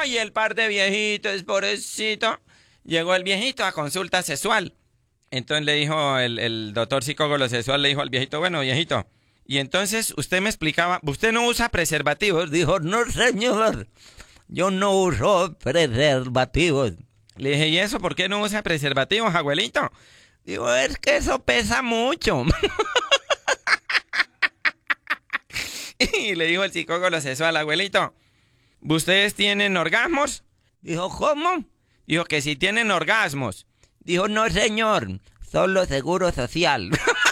y el par de viejitos, pobrecito. Llegó el viejito a consulta sexual. Entonces le dijo el doctor psicólogo sexual, le dijo al viejito, bueno, viejito, y entonces usted me explicaba, ¿usted no usa preservativos? Dijo, no, señor, yo no uso preservativos. Le dije, ¿y eso por qué no usa preservativos, abuelito? Digo, es que eso pesa mucho. Y le dijo el psicólogo sexual, abuelito, ¿ustedes tienen orgasmos? Dijo, ¿cómo? Dijo que si tienen orgasmos. Dijo, no, señor, solo seguro social.